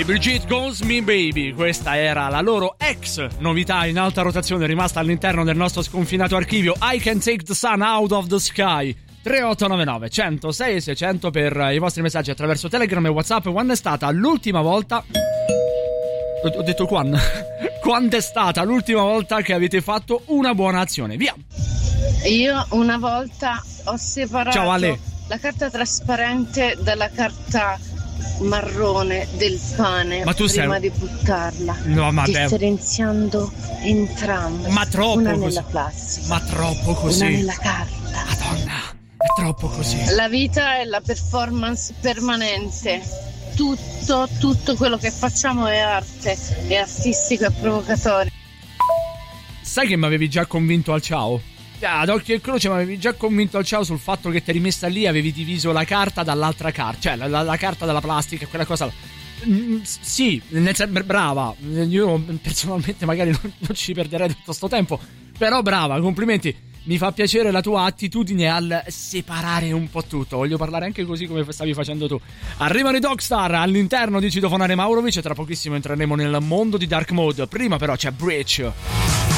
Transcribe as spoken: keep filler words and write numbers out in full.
di Brigitte Goes Me Baby. Questa era la loro ex novità in alta rotazione rimasta all'interno del nostro sconfinato archivio. I Can Take the Sun Out of the Sky. Tre otto nove nove uno zero sei sei zero zero per i vostri messaggi attraverso Telegram e WhatsApp. Quando è stata l'ultima volta... Ho detto quando? Quando è stata l'ultima volta che avete fatto una buona azione? Via! Io una volta ho separato Ciao, Ale. la carta trasparente dalla carta marrone del pane. Ma tu prima sei... di buttarla. No, ma differenziando entrambe. Ma troppo una così. nella plastica. Ma troppo così. Una nella carta. Madonna, è troppo così. La vita è la performance permanente. Tutto, tutto quello che facciamo è arte, è artistico, è provocatorio. Sai che mi avevi già convinto al ciao? Ad occhio e croce mi avevi già convinto al ciao sul fatto che ti eri messa lì e avevi diviso la carta dall'altra carta, cioè la, la, la carta dalla plastica, quella cosa. Mm, sì, nel senso, brava. Io personalmente magari non, non ci perderei tutto sto tempo, però brava, complimenti. Mi fa piacere la tua attitudine al separare un po' tutto. Voglio parlare anche così come stavi facendo tu. Arrivano i Dogstar all'interno di Citofonare Maurovic e tra pochissimo entreremo nel mondo di Dark Mode. Prima però c'è Breach.